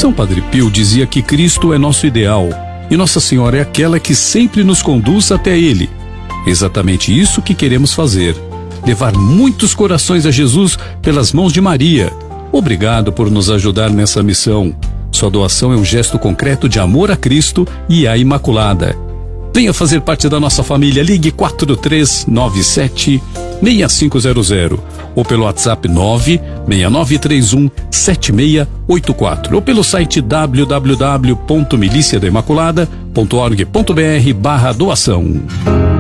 São Padre Pio dizia que Cristo é nosso ideal e Nossa Senhora é aquela que sempre nos conduz até Ele. Exatamente isso que queremos fazer: levar muitos corações a Jesus pelas mãos de Maria. Obrigado por nos ajudar nessa missão. Sua doação é um gesto concreto de amor a Cristo e à Imaculada. Venha fazer parte da nossa família. Ligue 4397-6500 ou pelo WhatsApp 96931-7684 ou pelo site www.miliciadaimaculada.org.br/doação.